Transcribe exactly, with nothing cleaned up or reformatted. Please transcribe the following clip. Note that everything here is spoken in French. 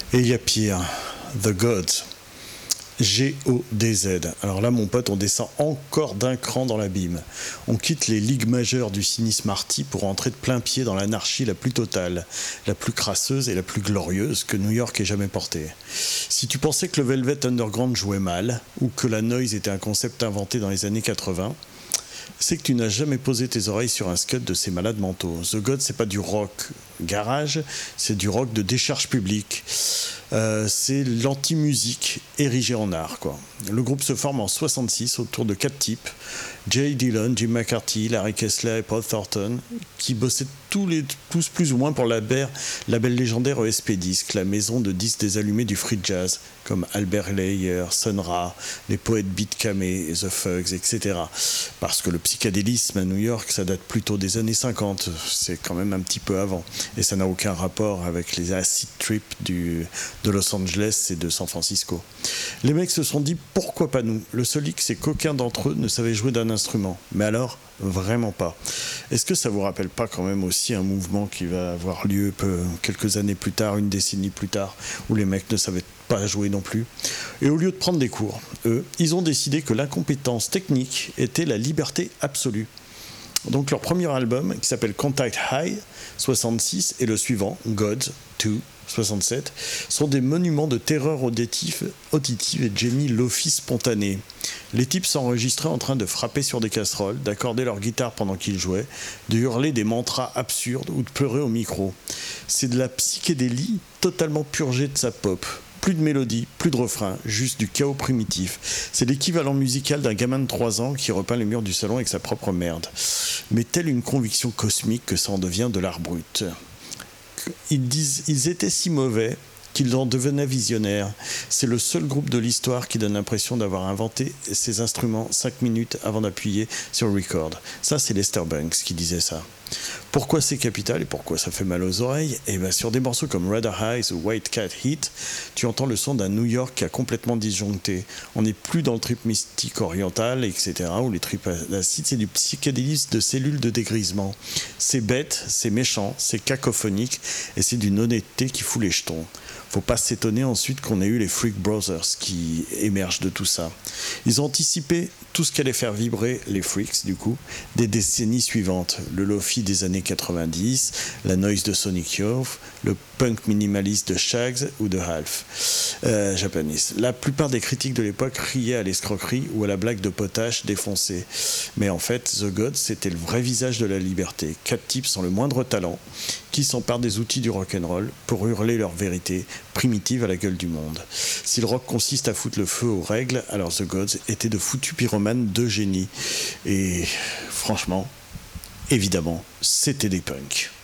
Et il y a pire, The Gods, G O D Z. Alors là, mon pote, on descend encore d'un cran dans l'abîme. On quitte les ligues majeures du cynisme arty pour entrer de plein pied dans l'anarchie la plus totale, la plus crasseuse et la plus glorieuse que New York ait jamais portée. Si tu pensais que le Velvet Underground jouait mal, ou que la noise était un concept inventé dans les années quatre-vingts, c'est que tu n'as jamais posé tes oreilles sur un scud de ces malades mentaux. The God, c'est pas du rock garage, c'est du rock de décharge publique. Euh, c'est l'anti-musique érigée en art, quoi. Le groupe se forme en soixante-six autour de quatre types: Jay Dillon, Jim McCarthy, Larry Kessler et Paul Thornton, qui bossaient tous, les, tous plus ou moins pour la label, label légendaire E S P Disc, la maison de disques des allumés du free jazz, comme Albert Layer, Sun Ra, les poètes Beat Kamé, The Fugs, et cetera. Parce que le psychédélisme à New York, ça date plutôt des années cinquante, c'est quand même un petit peu avant, et ça n'a aucun rapport avec les acid trips du, de Los Angeles et de San Francisco. Les mecs se sont dit, pourquoi pas nous? Le seul hic, c'est qu'aucun d'entre eux ne savait jouer d'un instrument. Mais alors, vraiment pas. Est-ce que ça vous rappelle pas quand même aussi un mouvement qui va avoir lieu peu, quelques années plus tard, une décennie plus tard, où les mecs ne savaient pas jouer non plus? Et au lieu de prendre des cours, eux, ils ont décidé que l'incompétence technique était la liberté absolue. Donc leur premier album, qui s'appelle Contact High, soixante-six, et le suivant, Gods deux, soixante-sept, sont des monuments de terreur auditive, auditive et de génie lofi spontané. Les types s'enregistraient en train de frapper sur des casseroles, d'accorder leur guitare pendant qu'ils jouaient, de hurler des mantras absurdes ou de pleurer au micro. C'est de la psychédélie totalement purgée de sa pop. Plus de mélodie, plus de refrain, juste du chaos primitif. C'est l'équivalent musical d'un gamin de trois ans qui repeint les murs du salon avec sa propre merde. Mais telle une conviction cosmique que ça en devient de l'art brut. Ils disent, ils étaient si mauvais qu'ils en devenaient visionnaires. C'est le seul groupe de l'histoire qui donne l'impression d'avoir inventé ces instruments cinq minutes avant d'appuyer sur record. Ça, c'est Lester Banks qui disait ça. Pourquoi c'est capital et pourquoi ça fait mal aux oreilles? Et bien sur des morceaux comme Red Eyes ou White Cat Heat, tu entends le son d'un New York qui a complètement disjoncté. On n'est plus dans le trip mystique oriental, et cetera, ou les tripes acides, c'est du psychédélisme de cellules de dégrisement. C'est bête, c'est méchant, c'est cacophonique, et c'est d'une honnêteté qui fout les jetons. Faut pas s'étonner ensuite qu'on ait eu les Freak Brothers qui émergent de tout ça. Ils ont anticipé tout ce qui allait faire vibrer les Freaks, du coup, des décennies suivantes. Le lofi des années quatre-vingt-dix, la noise de Sonic Youth, le punk minimaliste de Shags ou de Half, euh, Japanese. La plupart des critiques de l'époque riaient à l'escroquerie ou à la blague de potache défoncée. Mais en fait, The Gods, c'était le vrai visage de la liberté. Quatre types sans le moindre talent, qui s'emparent des outils du rock'n'roll pour hurler leur vérité primitive à la gueule du monde. Si le rock consiste à foutre le feu aux règles, alors The Gods étaient de foutus pyromanes de génie. Et franchement, évidemment, c'était des punks.